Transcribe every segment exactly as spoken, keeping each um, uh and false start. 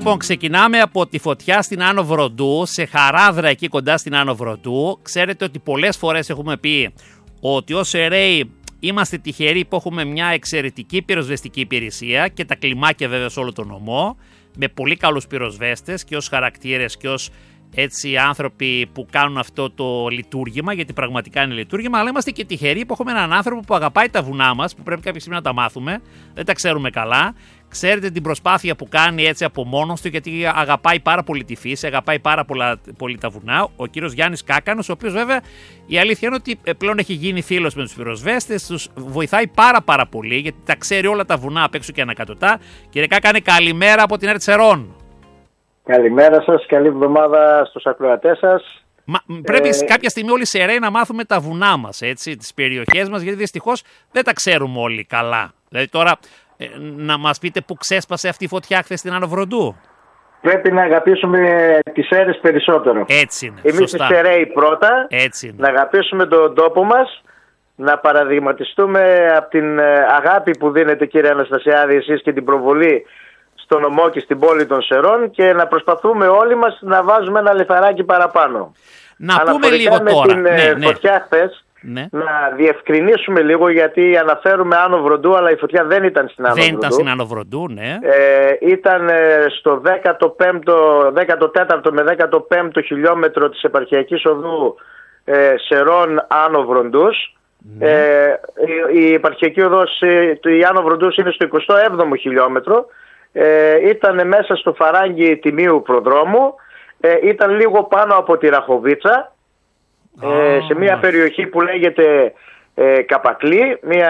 Λοιπόν, ξεκινάμε από τη φωτιά στην Άνω Βροντού, σε Χαράδρα εκεί κοντά στην Άνω Βροντού. Ξέρετε ότι πολλές φορές έχουμε πει ότι ως ΕΡΕΗ είμαστε τυχεροί που έχουμε μια εξαιρετική πυροσβεστική υπηρεσία και τα κλιμάκια βέβαια σε όλο τον νομό, με πολύ καλούς πυροσβέστες και ως χαρακτήρες και ως έτσι άνθρωποι που κάνουν αυτό το λειτουργήμα, γιατί πραγματικά είναι λειτουργήμα, αλλά είμαστε και τυχεροί που έχουμε έναν άνθρωπο που αγαπάει τα βουνά μας, που πρέπει κάποια στιγμή να τα μάθουμε, δεν τα ξέρουμε καλά. Ξέρετε την προσπάθεια που κάνει έτσι από μόνος του, γιατί αγαπάει πάρα πολύ τη φύση, αγαπάει πάρα πολλά, πολύ τα βουνά. Ο κύριος Γιάννης Κάκανος, ο οποίος βέβαια η αλήθεια είναι ότι πλέον έχει γίνει φίλος με τους πυροσβέστες, τους βοηθάει πάρα πάρα πολύ, γιατί τα ξέρει όλα τα βουνά απ' έξω και ανακατοτά. Κύριε Κάκανε, καλημέρα από την Ερτσερών. Καλημέρα σας, καλή εβδομάδα στους ακροατές σας. Μα, πρέπει ε... κάποια στιγμή όλοι σε ΕΡΕΗ να μάθουμε τα βουνά μας, έτσι, τις περιοχές μας, γιατί δυστυχώς δεν τα ξέρουμε όλοι καλά. Δηλαδή τώρα ε, να μας πείτε πού ξέσπασε αυτή η φωτιά χθες στην Άνω Βροντού. Πρέπει να αγαπήσουμε τις αίρες περισσότερο. Έτσι είναι. Εμείς στις ΕΡΕΗ πρώτα, έτσι είναι. Να αγαπήσουμε τον τόπο μας, να παραδειγματιστούμε από την αγάπη που δίνετε, κύριε Αναστασιάδη, εσείς και την προβολή στο νομό και στην πόλη των Σερών, και να προσπαθούμε όλοι μας να βάζουμε ένα λιθαράκι παραπάνω. Να πούμε λίγο με τώρα. την ναι, φωτιά ναι. χθες, ναι. να διευκρινίσουμε λίγο, γιατί αναφέρουμε Άνω Βροντού, αλλά η φωτιά δεν ήταν στην Άνω δεν Βροντού. Δεν ήταν στην Άνω Βροντού, ναι. Ε, ήταν στο δέκατο πέμπτο, δέκατο τέταρτο με δέκατο πέμπτο χιλιόμετρο της επαρχιακής οδού ε, Σερών Άνω Βροντούς. Ναι. Ε, η, η επαρχιακή οδός, η Άνω Βροντούς, είναι στο εικοστό έβδομο χιλιόμετρο. Ε, ήταν μέσα στο φαράγγι Τιμίου προδρόμου, ε, ήταν λίγο πάνω από τη Ραχοβίτσα, ε, σε μια περιοχή που λέγεται ε, Καπακλή, μια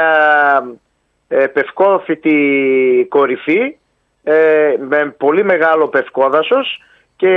ε, πευκόφυτη κορυφή ε, με πολύ μεγάλο πευκόδασος, και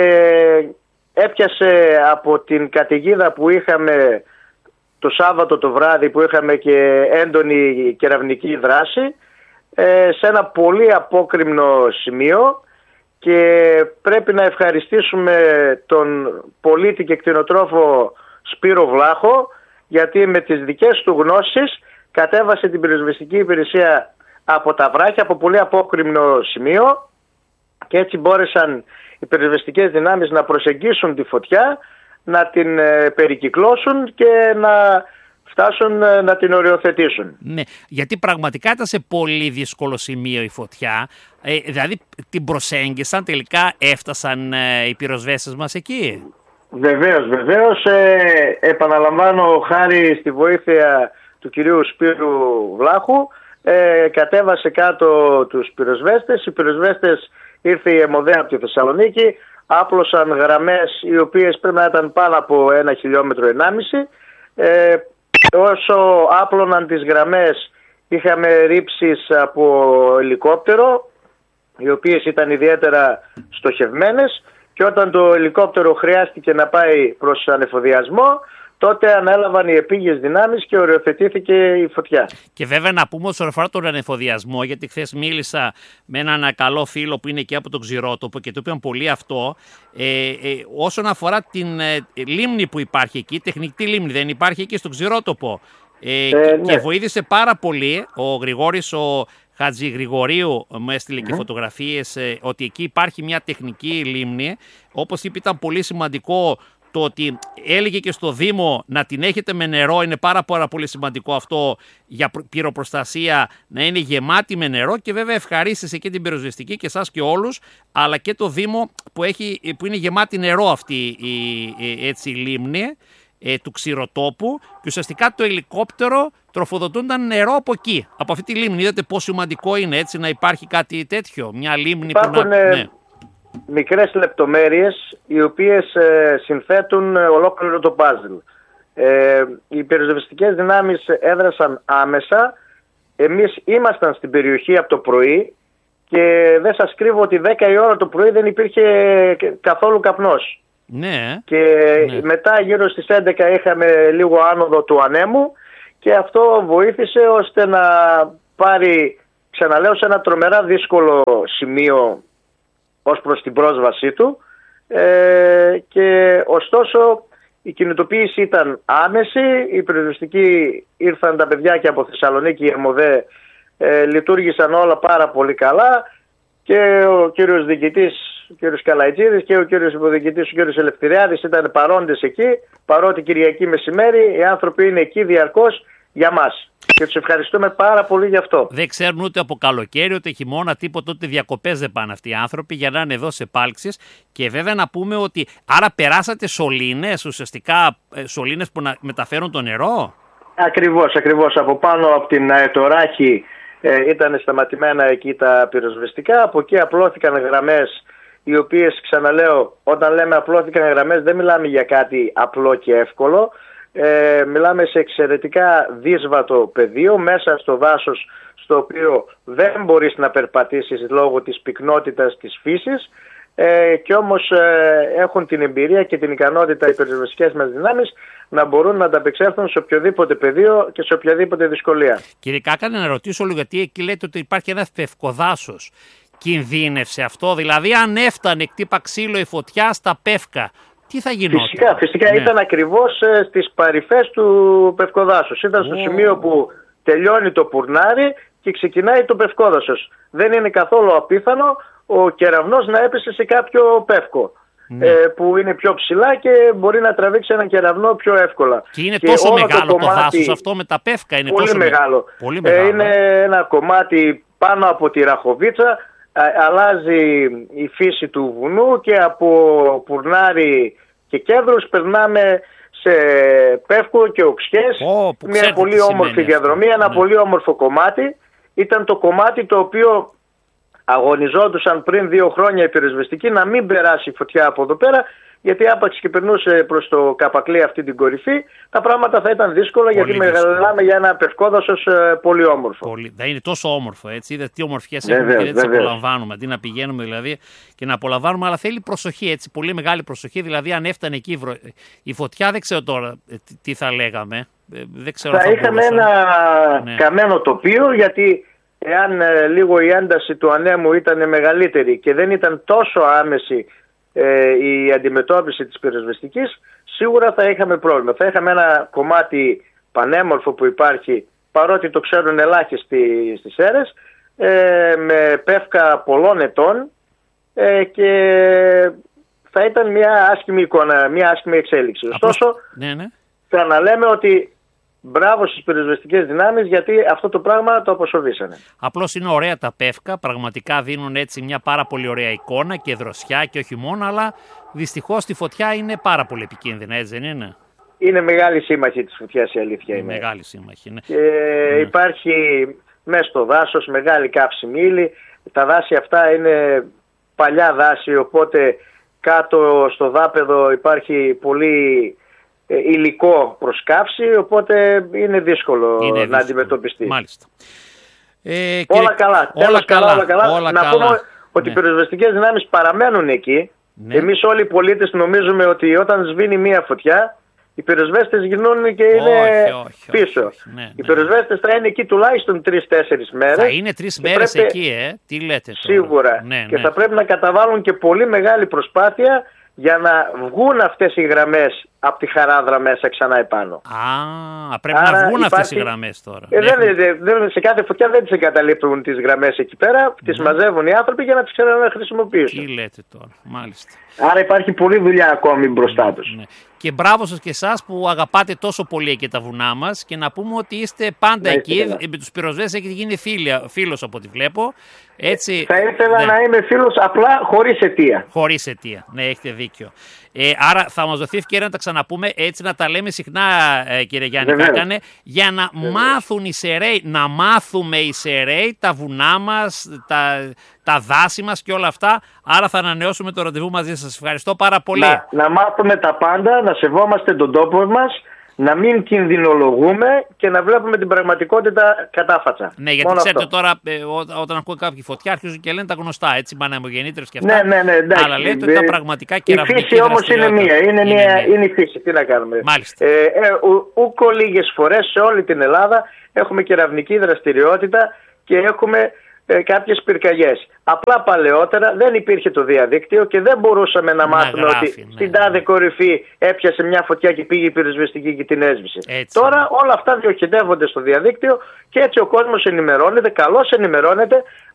έπιασε από την καταιγίδα που είχαμε το Σάββατο το βράδυ, που είχαμε και έντονη κεραυνική δράση, σε ένα πολύ απόκρημνο σημείο, και πρέπει να ευχαριστήσουμε τον πολίτη και κτηνοτρόφο Σπύρο Βλάχο, γιατί με τις δικές του γνώσεις κατέβασε την πυροσβεστική υπηρεσία από τα βράχια, από πολύ απόκρημνο σημείο, και έτσι μπόρεσαν οι πυροσβεστικές δυνάμεις να προσεγγίσουν τη φωτιά, να την περικυκλώσουν και να φτάσουν να την οριοθετήσουν. Ναι, γιατί πραγματικά ήταν σε πολύ δύσκολο σημείο η φωτιά. Ε, δηλαδή την προσέγγισαν, τελικά έφτασαν ε, οι πυροσβέστες μας εκεί. Βεβαίως, βεβαίως. Ε, επαναλαμβάνω, χάρη στη βοήθεια του κυρίου Σπύρου Βλάχου, ε, κατέβασε κάτω τους πυροσβέστες. Οι πυροσβέστες, ήρθε η ΕΜΟΔΕ από τη Θεσσαλονίκη, άπλωσαν γραμμές οι οποίες πρέπει να ήταν πάνω από ένα χιλιόμετρο ενάμιση. Ε, Όσο άπλωναν τις γραμμές, είχαμε ρήψεις από ελικόπτερο, οι οποίες ήταν ιδιαίτερα στοχευμένες, και όταν το ελικόπτερο χρειάστηκε να πάει προς ανεφοδιασμό, τότε ανέλαβαν οι επίγειες δυνάμεις και οριοθετήθηκε η φωτιά. Και βέβαια να πούμε όσον αφορά τον ανεφοδιασμό, γιατί χθες μίλησα με έναν καλό φίλο που είναι εκεί από τον Ξηρότοπο και του είπαν πολύ αυτό, ε, ε, όσον αφορά την ε, λίμνη που υπάρχει εκεί, τεχνική λίμνη δεν υπάρχει εκεί στον Ξηρότοπο, ε, ε, και, ναι. και βοήθησε πάρα πολύ ο Γρηγόρης ο Χατζηγρηγορίου, μου έστειλε mm-hmm. και φωτογραφίες, ε, ότι εκεί υπάρχει μια τεχνική λίμνη. Όπως είπε, ήταν πολύ σημαντικό το ότι έλεγε και στο Δήμο να την έχετε με νερό, είναι πάρα, πάρα πολύ σημαντικό αυτό για πυροπροστασία, να είναι γεμάτη με νερό, και βέβαια ευχαρίστησε και την πυροσβεστική και εσάς και όλους, αλλά και το Δήμο που, έχει, που είναι γεμάτη νερό αυτή η, η, έτσι, η λίμνη ε, του Ξηροτόπου, και ουσιαστικά το ελικόπτερο τροφοδοτούνταν νερό από εκεί, από αυτή τη λίμνη. Είδατε πόσο σημαντικό είναι έτσι να υπάρχει κάτι τέτοιο, μια λίμνη Υπάρχουν, που να... Ναι. μικρές λεπτομέρειες οι οποίες ε, συνθέτουν ολόκληρο το πάζλ. Ε, οι πυροσβεστικές δυνάμεις έδρασαν άμεσα. Εμείς ήμασταν στην περιοχή από το πρωί, και δεν σας κρύβω ότι δέκα η ώρα το πρωί δεν υπήρχε καθόλου καπνός. Ναι. Και ναι. μετά γύρω στις έντεκα είχαμε λίγο άνοδο του ανέμου, και αυτό βοήθησε ώστε να πάρει, ξαναλέω, σε ένα τρομερά δύσκολο σημείο ως προς την πρόσβασή του, ε, και ωστόσο η κινητοποίηση ήταν άμεση. Οι πυροσβεστικοί ήρθαν, τα παιδιά και από Θεσσαλονίκη, η ΕΜΟΔΕ, ε, λειτουργήσαν όλα πάρα πολύ καλά, και ο κύριος διοικητής ο κύριος Καλαϊτζίδης και ο κύριος υποδιοικητής, ο κύριος Ελευθεριάδης ήταν παρόντες εκεί, παρότι Κυριακή μεσημέρι οι άνθρωποι είναι εκεί διαρκώς για μας. Και τους ευχαριστούμε πάρα πολύ γι' αυτό. Δεν ξέρουν ούτε από καλοκαίρι, ούτε χειμώνα, τίποτα, ούτε διακοπές δεν πάνε αυτοί οι άνθρωποι για να είναι εδώ σε επάλξεις. Και βέβαια να πούμε ότι άρα περάσατε σωλήνες, ουσιαστικά σωλήνες που να μεταφέρουν το νερό. Ακριβώς, ακριβώς. Από πάνω από την Αετοράχη ε, ήταν σταματημένα εκεί τα πυροσβεστικά. Από εκεί απλώθηκαν γραμμές, οι οποίες, ξαναλέω, όταν λέμε απλώθηκαν γραμμές δεν μιλάμε για κάτι απλό και εύκολο. Ε, μιλάμε σε εξαιρετικά δύσβατο πεδίο μέσα στο δάσος, στο οποίο δεν μπορείς να περπατήσεις λόγω της πυκνότητας της φύσης, ε, και όμως ε, έχουν την εμπειρία και την ικανότητα οι πυροσβεστικές μας δυνάμεις να μπορούν να ανταπεξέλθουν σε οποιοδήποτε πεδίο και σε οποιαδήποτε δυσκολία. Κύριε Κάκανε, να ρωτήσω λίγο, γιατί εκεί λέτε ότι υπάρχει ένα πευκοδάσος. Κινδύνευσε αυτό, δηλαδή αν έφτανε κτύπα ξύλο η φωτιά στα πεύκα, τι θα γινόταν? Φυσικά, φυσικά ναι. Ήταν ακριβώς ε, στις παρυφές του πευκοδάσους. Ήταν στο oh. σημείο που τελειώνει το πουρνάρι και ξεκινάει το πευκόδασος. Δεν είναι καθόλου απίθανο ο κεραυνός να έπεσε σε κάποιο πεύκο. Ναι. Ε, που είναι πιο ψηλά και μπορεί να τραβήξει έναν κεραυνό πιο εύκολα. Και είναι και τόσο μεγάλο το, κομμάτι, το δάσος αυτό με τα πεύκα? Είναι πολύ, τόσο μεγάλο. πολύ μεγάλο. Ε, είναι ένα κομμάτι πάνω από τη Ραχοβίτσα. Α, αλλάζει η φύση του βουνού και από πουρνάρι και κέντρους περνάμε σε πεύκο και οξιές. Oh, μια πολύ όμορφη διαδρομή, αυτό. Ένα ναι. πολύ όμορφο κομμάτι. Ήταν το κομμάτι το οποίο αγωνιζόντουσαν πριν δύο χρόνια οι πυροσβεστικοί να μην περάσει η φωτιά από εδώ πέρα, γιατί άπαξ και περνούσε προς το Καπακλή αυτή την κορυφή, τα πράγματα θα ήταν δύσκολα, πολύ γιατί μιλάμε για ένα πευκόδασος πολύ όμορφο. Πολύ. Θα είναι τόσο όμορφο, έτσι. Είδατε τι ομορφιές έχουμε και έτσι απολαμβάνουμε. Αντί να πηγαίνουμε δηλαδή και να απολαμβάνουμε, αλλά θέλει προσοχή, έτσι. Πολύ μεγάλη προσοχή. Δηλαδή, αν έφτανε εκεί η φωτιά, δεν ξέρω τώρα τι θα λέγαμε. Δεν ξέρω θα είχαμε ένα ναι. καμένο τοπίο, γιατί εάν ε, λίγο η ένταση του ανέμου ήταν μεγαλύτερη και δεν ήταν τόσο άμεση ε, η αντιμετώπιση της πυροσβεστικής, σίγουρα θα είχαμε πρόβλημα. Θα είχαμε ένα κομμάτι πανέμορφο που υπάρχει, παρότι το ξέρουν ελάχιστοι στις αίρες, ε, με πεύκα πολλών ετών, ε, και θα ήταν μια άσχημη εικόνα, μια άσχημη εξέλιξη. Ωστόσο, ναι, ναι. θα αναλέμε ότι μπράβο στις πυροσβεστικές δυνάμεις, γιατί αυτό το πράγμα το αποσοβήσανε. Απλώς είναι ωραία τα πεύκα, πραγματικά δίνουν έτσι μια πάρα πολύ ωραία εικόνα και δροσιά και όχι μόνο, αλλά δυστυχώς τη φωτιά είναι πάρα πολύ επικίνδυνα, έτσι δεν είναι? Είναι μεγάλη σύμμαχη της φωτιάς, η αλήθεια είναι. Μεγάλη σύμμαχη, ναι. Και ναι. Υπάρχει μέσα στο δάσος μεγάλη καύσιμη ύλη. Τα δάση αυτά είναι παλιά δάση, οπότε κάτω στο δάπεδο υπάρχει πολύ υλικό προς καύση, οπότε είναι δύσκολο είναι να δύσκολο. αντιμετωπιστεί. Μάλιστα. Ε, όλα, κύριε... καλά. όλα, καλά. όλα καλά. Όλα να καλά. πούμε ότι ναι. οι πυροσβεστικές δυνάμεις παραμένουν εκεί. Ναι. Εμείς όλοι οι πολίτες νομίζουμε ότι όταν σβήνει μία φωτιά, οι πυροσβέστες γυρνούν και είναι όχι, όχι, πίσω. Όχι, ναι, ναι. Οι πυροσβέστες θα είναι εκεί τουλάχιστον τρεις-τέσσερις μέρες. Θα είναι τρεις μέρες πρέπει... εκεί, ε. Τι λέτε τώρα. Σίγουρα. Ναι, και ναι. θα πρέπει να καταβάλουν και πολύ μεγάλη προσπάθεια για να βγουν αυτές οι γραμμές από τη Χαράδρα μέσα ξανά επάνω. Α, πρέπει Άρα να βγουν υπάρχει... αυτές οι γραμμές τώρα. Ε, δεν, δεν, δεν, σε κάθε φωτιά δεν τις εγκαταλείπουν τις γραμμές εκεί πέρα, τις ναι. μαζεύουν οι άνθρωποι για να τις ξαναχρησιμοποιήσουν. Τι λέτε τώρα, μάλιστα. Άρα υπάρχει πολλή δουλειά ακόμη μπροστά ναι, τους. Ναι. Και μπράβο σας και εσάς που αγαπάτε τόσο πολύ και τα βουνά μας, και να πούμε ότι είστε πάντα ναι, εκεί, με τους πυροσβέστες έχετε γίνει φίλια, φίλος από ό,τι βλέπω. Έτσι, θα ήθελα ναι. να είμαι φίλος απλά χωρίς αιτία. Χωρίς αιτία, ναι, έχετε δίκιο. Ε, άρα θα μας δοθεί ευκαιρία να τα ξαναπούμε, έτσι να τα λέμε συχνά, ε, κύριε Γιάννη Κάκανε, για να Βεβαίως. μάθουν οι Σεραίοι, να μάθουμε οι Σεραίοι τα βουνά μας, τα, τα δάση μας και όλα αυτά. Άρα θα ανανεώσουμε το ραντεβού μαζί σας. Ευχαριστώ πάρα πολύ. Να, να μάθουμε τα πάντα, να σεβόμαστε τον τόπο μας, να μην κινδυνολογούμε και να βλέπουμε την πραγματικότητα κατάφατσα. Ναι, γιατί Μόνο ξέρετε αυτό. τώρα, ε, ό, όταν ακούω κάποια φωτιά, αρχίζουν και λένε τα γνωστά, έτσι, μαναιμογεννήτρες και αυτά. Ναι, ναι, ναι, εντάξει. Αλλά λέτε ότι τα πραγματικά κεραυνική η φύση όμως είναι μία, είναι, είναι, μία, μία. είναι η φύση, τι να κάνουμε. Μάλιστα. Ε, ε, ούκο λίγες φορές σε όλη την Ελλάδα έχουμε κεραυνική δραστηριότητα και έχουμε ε, κάποιες πυρκαγιές. Απλά παλαιότερα δεν υπήρχε το διαδίκτυο και δεν μπορούσαμε να, να μάθουμε γράφει, ότι ναι, στην τάδε ναι. κορυφή έπιασε μια φωτιά και πήγε η πυροσβεστική και την έσβησε. Έτσι. Τώρα όλα αυτά διοχετεύονται στο διαδίκτυο και έτσι ο κόσμος ενημερώνεται, καλώς ενημερώνεται,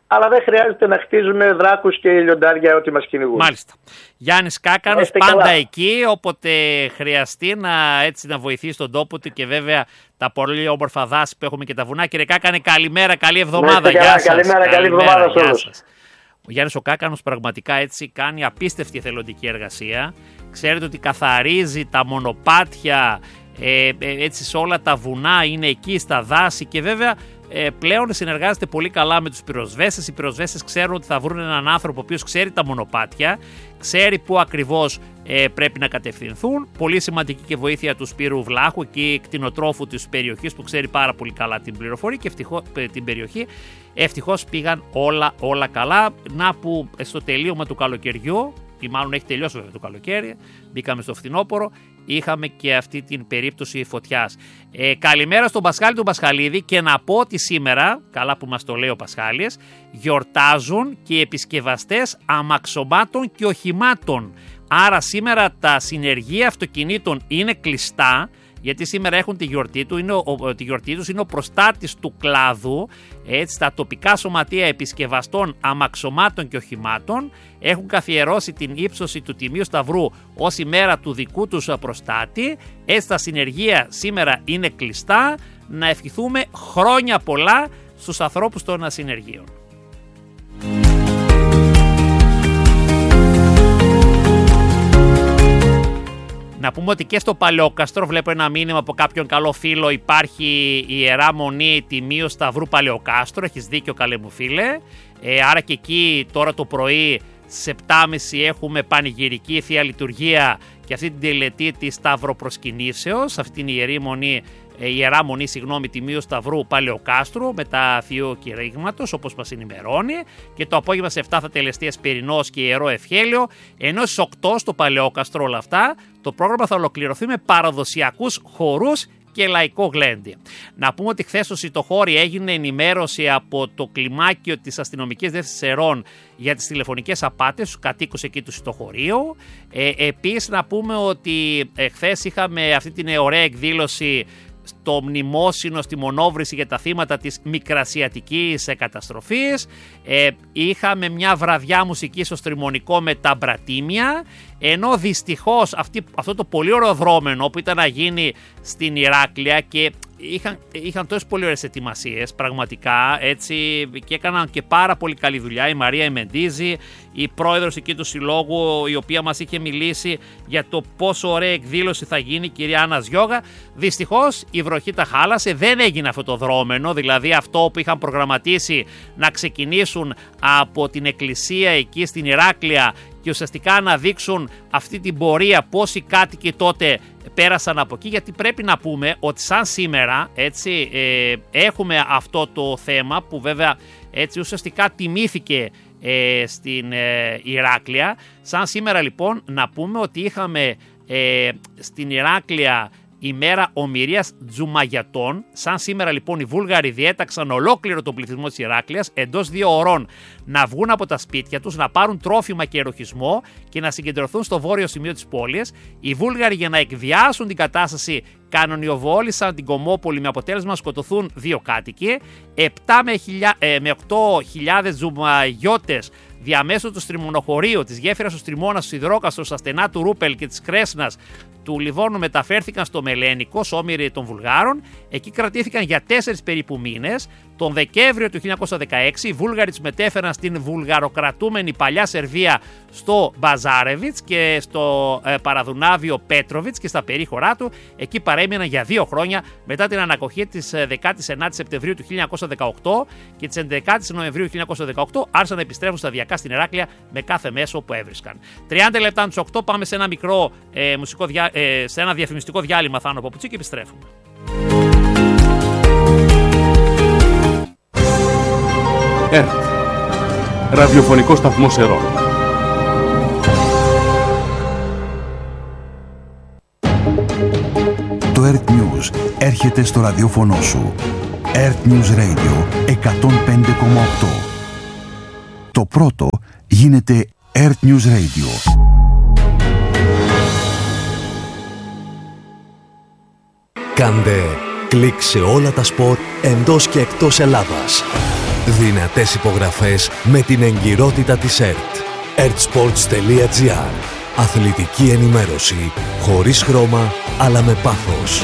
αλλά δεν χρειάζεται να χτίζουμε δράκους και λιοντάρια ό,τι μας κυνηγούν. Μάλιστα. Γιάννης Κάκανος, πάντα καλά εκεί, όποτε χρειαστεί να, έτσι, να βοηθήσει τον τόπο του και βέβαια τα πολύ όμορφα δάση που έχουμε και τα βουνά. Κύριε Κάκανε, καλημέρα, καλή εβδομάδα. Γεια σας. Καλημέρα, καλή εβδομάδα σε όλους. Ο Γιάννης ο Κάκανος πραγματικά έτσι κάνει απίστευτη εθελοντική εργασία. Ξέρετε ότι καθαρίζει τα μονοπάτια, ε, ε, έτσι σε όλα τα βουνά, είναι εκεί στα δάση και βέβαια ε, πλέον συνεργάζεται πολύ καλά με τους πυροσβέστες. Οι πυροσβέστες ξέρουν ότι θα βρουν έναν άνθρωπο ο οποίος ξέρει τα μονοπάτια, ξέρει πού ακριβώς ε, πρέπει να κατευθυνθούν. Πολύ σημαντική και βοήθεια του Σπύρου Βλάχου, εκεί κτηνοτρόφου της περιοχής που ξέρει πάρα πολύ καλά την πληροφορία και ευτυχώς, την περιοχή. Ευτυχώς πήγαν όλα, όλα καλά. Να που στο τελείωμα του καλοκαιριού, ή μάλλον έχει τελειώσει βέβαια το καλοκαίρι, μπήκαμε στο φθινόπωρο, είχαμε και αυτή την περίπτωση φωτιάς. Ε, καλημέρα στον Πασχάλη του Πασχαλίδη και να πω ότι σήμερα, καλά που μας το λέει ο Πασχάλης, γιορτάζουν και οι επισκευαστές αμαξωμάτων και οχημάτων. Άρα σήμερα τα συνεργεία αυτοκινήτων είναι κλειστά, γιατί σήμερα έχουν τη γιορτή, του, είναι ο, τη γιορτή τους, είναι ο προστάτης του κλάδου. Έτσι, τα τοπικά σωματεία επισκευαστών αμαξωμάτων και οχημάτων έχουν καθιερώσει την ύψωση του Τιμίου Σταυρού ως ημέρα του δικού τους προστάτη. Έτσι τα συνεργεία σήμερα είναι κλειστά. Να ευχηθούμε χρόνια πολλά στους ανθρώπους των συνεργείων. Να πούμε ότι και στο Παλαιόκαστρο, βλέπω ένα μήνυμα από κάποιον καλό φίλο, υπάρχει η Ιερά Μονή Τιμίου Σταυρού Παλαιοκάστρο. Έχεις δίκιο, καλέ μου φίλε. Ε, άρα και εκεί τώρα το πρωί στις επτά και μισή έχουμε πανηγυρική Θεία Λειτουργία και αυτή την τελετή της Σταυροπροσκυνήσεως, αυτή την Ιερή Μονή, η Ιερά Μονή, συγγνώμη, Τιμίου Σταυρού Παλαιοκάστρου μετά Θείου Κηρύγματος, όπως μας ενημερώνει, και το απόγευμα σε επτά θα τελεστεί Εσπερινός και Ιερό Ευχέλιο, ενώ στις οκτώ στο Παλαιόκαστρο όλα αυτά το πρόγραμμα θα ολοκληρωθεί με παραδοσιακούς χορούς και λαϊκό γλέντι. Να πούμε ότι χθες στο Σιτοχώρι έγινε ενημέρωση από το κλιμάκιο της αστυνομικής διεύθυνσης Ερών για τις τηλεφωνικές απάτες στους κατοίκους εκεί του Σιτοχωρίου. Ε, επίσης να πούμε ότι ε, χθες είχαμε αυτή την ωραία εκδήλωση στο μνημόσυνο στη Μονόβρηση για τα θύματα της μικρασιατικής καταστροφής. Ε, είχαμε μια βραδιά μουσική στο Στριμονικό με τα Μπρατήμια, ενώ δυστυχώς αυτή, αυτό το πολύ ωραίο δρόμενο που ήταν να γίνει στην Ηράκλεια και είχαν, είχαν τόσες πολύ ωραίες ετοιμασίες πραγματικά, έτσι, και έκαναν και πάρα πολύ καλή δουλειά η Μαρία Εμεντίζη, η πρόεδρος εκεί του συλλόγου, η οποία μας είχε μιλήσει για το πόσο ωραία εκδήλωση θα γίνει, η κυρία Άννα Γιώγα. Δυστυχώς η βροχή τα χάλασε, δεν έγινε αυτό το δρόμενο, δηλαδή αυτό που είχαν προγραμματίσει να ξεκινήσουν από την εκκλησία εκεί στην Ηράκλεια και ουσιαστικά να δείξουν αυτή την πορεία, πόσοι κάτοικοι τότε πέρασαν από εκεί, γιατί πρέπει να πούμε ότι σαν σήμερα, έτσι, ε, έχουμε αυτό το θέμα που βέβαια έτσι ουσιαστικά τιμήθηκε ε, στην ε, Ηράκλεια. Σαν σήμερα λοιπόν να πούμε ότι είχαμε ε, στην Ηράκλεια ημέρα ομηρίας τζουμαγιατών. Σαν σήμερα λοιπόν οι Βούλγαροι διέταξαν ολόκληρο τον πληθυσμό της Ηράκλειας εντός δύο ωρών να βγουν από τα σπίτια τους, να πάρουν τρόφιμα και εροχισμό και να συγκεντρωθούν στο βόρειο σημείο της πόλης. Οι Βούλγαροι, για να εκβιάσουν την κατάσταση, κανονιοβόλησαν την Κομόπολη με αποτέλεσμα να σκοτωθούν δύο κάτοικοι. επτά με οκτώ χιλιάδες τζουμαγιώτες διαμέσου του στριμονοχωρίου, της γέφυρας του Στριμώνα, του Σιδρόκαστρου, στα στενά του Ρούπελ και της Κρέσνας του Λιβώνου μεταφέρθηκαν στο Μελένικο, όμηροι των Βουλγάρων. Εκεί κρατήθηκαν για τέσσερις περίπου μήνες. Τον Δεκέμβριο του χίλια εννιακόσια δεκαέξι οι Βούλγαροι τους μετέφεραν στην βουλγαροκρατούμενη παλιά Σερβία στο Μπαζάρεβιτς και στο ε, παραδουνάβιο Πέτροβιτς και στα περίχωρά του. Εκεί παρέμειναν για δύο χρόνια μετά την ανακοχή της δεκάτης ενάτης Σεπτεμβρίου του χίλια εννιακόσια δεκαοκτώ και της ενδεκάτης Νοεμβρίου του χίλια εννιακόσια δεκαοκτώ άρχισαν να επιστρέφουν σταδιακά στην Ηράκλεια με κάθε μέσο που έβρισκαν. τριάντα λεπτά από τις οκτώ πάμε σε ένα μικρό ε, μουσικό διά, ε, σε ένα διαφημιστικό διάλειμμα, Θάνο Παπουτσί, και επιστρέφουμε. ΕΡΤ, ραδιοφωνικό σταθμό Ερών. Το ΕΡΤ News έρχεται στο ραδιόφωνο σου. ΕΡΤ News Radio εκατόν πέντε κόμμα οκτώ. Το πρώτο γίνεται ΕΡΤ News Radio. Κάντε κλικ σε όλα τα σπορ εντός και εκτός Ελλάδας. Δυνατές υπογραφές με την εγκυρότητα της ΕΡΤ. ertsports.gr. Αθλητική ενημέρωση χωρίς χρώμα αλλά με πάθος.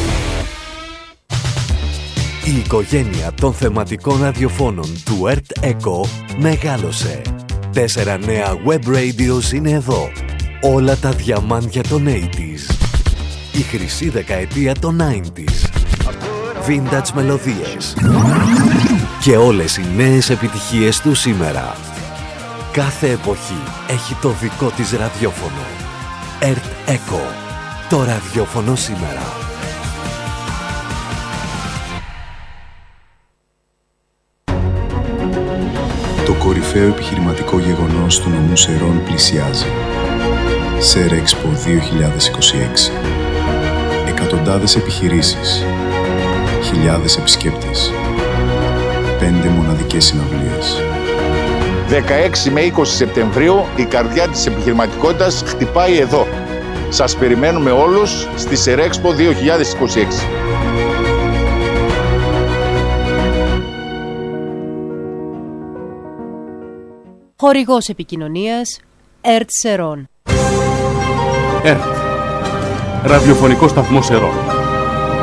Η οικογένεια των θεματικών ραδιοφώνων του ΕΡΤ Echo μεγάλωσε. Τέσσερα νέα web radios είναι εδώ. Όλα τα διαμάντια των ογδόντα. Η χρυσή δεκαετία των ενενήντα. Vintage μελωδίες. Και όλες οι νέες επιτυχίες του σήμερα. Κάθε εποχή έχει το δικό της ραδιόφωνο. ΕΡΤ Echo. Το ραδιόφωνο σήμερα. Το κορυφαίο επιχειρηματικό γεγονός του νομού Σερών πλησιάζει. Σερέξπο δύο χιλιάδες είκοσι έξι. Εκατοντάδες επιχειρήσεις. Χιλιάδες επισκέπτες. Πέντε μοναδικές συναυλίες. δεκαέξι με είκοσι Σεπτεμβρίου η καρδιά της επιχειρηματικότητας χτυπάει εδώ. Σας περιμένουμε όλους στη Σερέξπο δύο χιλιάδες είκοσι έξι. Χορηγός επικοινωνίας ΕΡΤ Σερών. ΕΡΤ. Ραδιοφωνικό σταθμό Σερών.